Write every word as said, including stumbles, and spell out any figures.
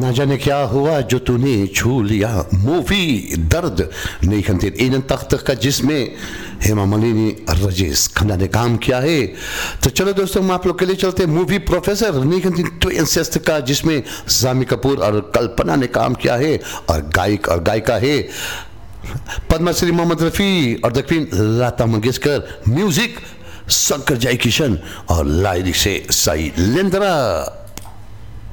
ना जाने क्या हुआ जो तूने छू लिया मूवी दर्द नहीं खनते इन तख्त का जिसमें हेमा मालिनी राजेश खन्ना ने काम किया है। तो चलो दोस्तों हम आप लोग के लिए चलते हैं मूवी प्रोफेसर नहीं खनती ट्वेंसेस्ट का जिसमें जामी कपूर और कल्पना ने काम किया है और गायक और गायिका है पद्मश्री मोहम्मद रफ़ी और द क्वीन लता मंगेशकर। म्यूजिक शंकर जयकिशन और लाइरिक्स से साई लेंद्रा।